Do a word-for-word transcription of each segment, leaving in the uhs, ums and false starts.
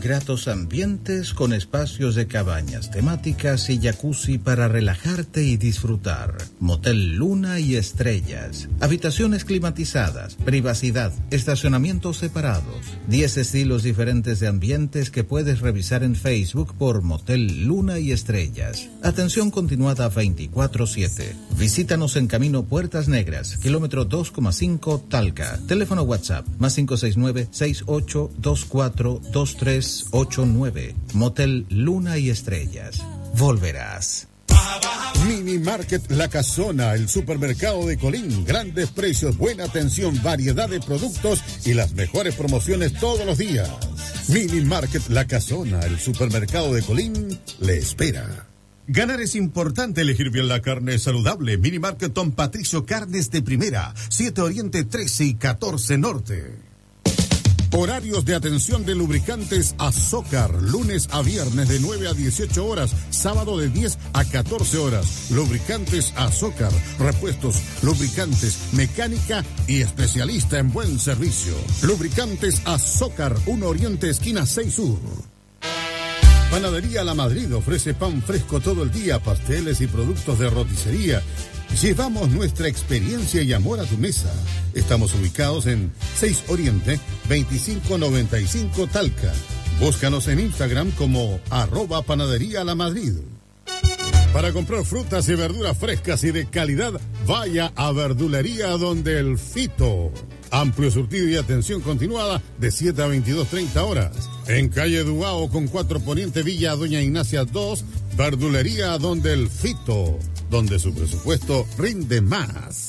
gratos ambientes con espacios de cabañas temáticas y jacuzzi para relajarte y disfrutar. Motel Luna y Estrellas. Habitaciones climatizadas, privacidad, estacionamientos separados. diez estilos diferentes de ambientes que puedes revisar en Facebook por Motel Luna y Estrellas. Atención continuada veinticuatro siete. Visítanos en Camino Puertas Negras, kilómetro dos coma cinco Talca. Teléfono WhatsApp más cinco seis nueve, seis ocho dos cuatro, dos tres ocho nueve. Motel Luna y Estrellas. Volverás. Mini Market La Casona, el supermercado de Colín. Grandes precios, buena atención, variedad de productos y las mejores promociones todos los días. Mini Market La Casona, el supermercado de Colín, le espera. Ganar es importante, elegir bien la carne saludable. Mini Market Don Patricio, carnes de primera. siete Oriente, trece y catorce Norte. Horarios de atención de lubricantes Azócar, lunes a viernes de nueve a dieciocho horas, sábado de diez a catorce horas. Lubricantes Azócar, repuestos, lubricantes, mecánica y especialista en buen servicio. Lubricantes Azócar, uno Oriente, esquina seis Sur. Panadería La Madrid ofrece pan fresco todo el día, pasteles y productos de roticería. Llevamos nuestra experiencia y amor a tu mesa. Estamos ubicados en seis Oriente, veinticinco noventa y cinco Talca. Búscanos en Instagram como arroba panadería La Madrid. Para comprar frutas y verduras frescas y de calidad, vaya a Verdulería Donde el Fito. Amplio surtido y atención continuada de siete a veintidós treinta horas. En calle Duao con cuatro Poniente, Villa Doña Ignacia dos, Verdulería Donde el Fito, donde su presupuesto rinde más.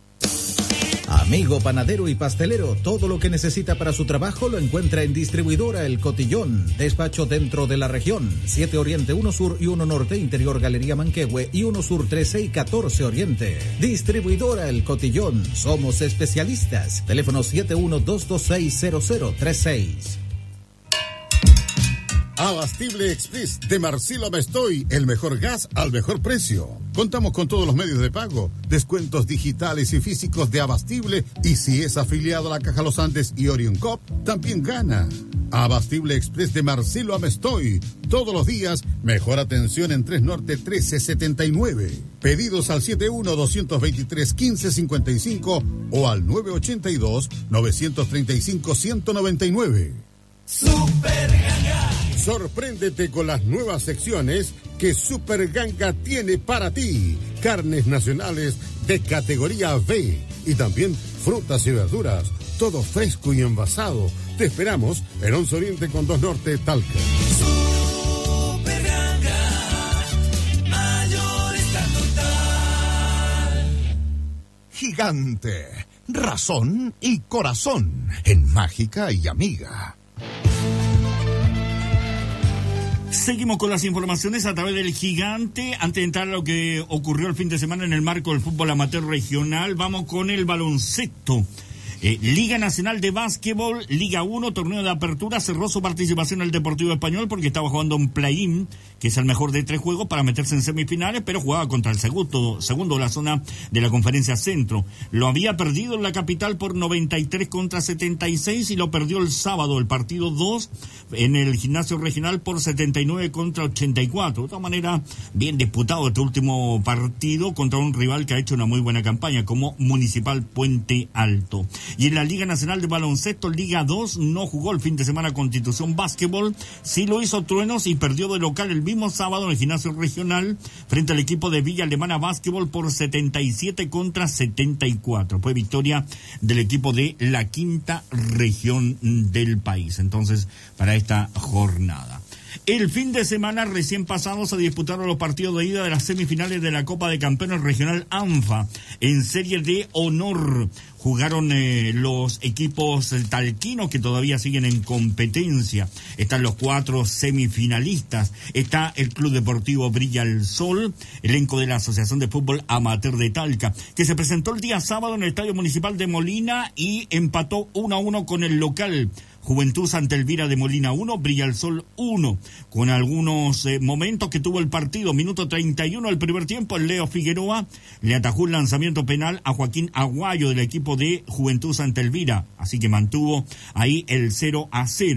Amigo panadero y pastelero, todo lo que necesita para su trabajo lo encuentra en Distribuidora El Cotillón. Despacho dentro de la región. siete Oriente, uno Sur y uno Norte, Interior Galería Manquehue y uno Sur, trece y catorce Oriente. Distribuidora El Cotillón. Somos especialistas. Teléfono siete uno dos dos seis cero cero tres seis. Abastible Express de Marcelo Mestoy, el mejor gas al mejor precio. Contamos con todos los medios de pago, descuentos digitales y físicos de Abastible, y si es afiliado a la Caja Los Andes y Orion Cop, también gana. Abastible Express de Marcelo Amestoy, todos los días, mejor atención en tres Norte trece setenta y nueve. Pedidos al siete uno dos dos tres, uno cinco cinco cinco o al nueve ocho dos, nueve tres cinco, uno nueve nueve. Super Ganga. Sorpréndete con las nuevas secciones que Super Ganga tiene para ti. Carnes nacionales de categoría B y también frutas y verduras. Todo fresco y envasado. Te esperamos en Once Oriente con dos Norte, Talca. Super Ganga. Mayorista total. Gigante. Razón y corazón en Mágica y Amiga. Seguimos con las informaciones a través del Gigante. Antes de entrar a lo que ocurrió el fin de semana en el marco del fútbol amateur regional, vamos con el baloncesto. Eh, Liga Nacional de Básquetbol, Liga uno, torneo de apertura, cerró su participación el Deportivo Español porque estaba jugando un play-in, que es el mejor de tres juegos para meterse en semifinales, pero jugaba contra el segundo, segundo de la zona de la Conferencia Centro. Lo había perdido en la capital por noventa y tres contra setenta y seis y lo perdió el sábado, el partido dos, en el gimnasio regional por setenta y nueve contra ochenta y cuatro. De todas maneras, bien disputado este último partido contra un rival que ha hecho una muy buena campaña, como Municipal Puente Alto. Y en la Liga Nacional de Baloncesto, Liga dos, no jugó el fin de semana Constitución Básquetbol, sí lo hizo Truenos y perdió de local el mismo sábado en el gimnasio regional frente al equipo de Villa Alemana Básquetbol por setenta y siete contra setenta y cuatro. Fue victoria del equipo de la quinta región del país, entonces, para esta jornada. El fin de semana recién pasado se disputaron los partidos de ida de las semifinales de la Copa de Campeones Regional ANFA en serie de honor. Jugaron eh, los equipos talquinos que todavía siguen en competencia. Están los cuatro semifinalistas. Está el Club Deportivo Brilla el Sol, elenco de la Asociación de Fútbol Amateur de Talca, que se presentó el día sábado en el Estadio Municipal de Molina y empató uno a uno con el local. Juventud Santa Elvira de Molina uno, Brilla el Sol uno, con algunos eh, momentos que tuvo el partido. Minuto treinta y uno del primer tiempo, el Leo Figueroa le atajó un lanzamiento penal a Joaquín Aguayo del equipo de Juventud Santa Elvira, así que mantuvo ahí el cero a cero.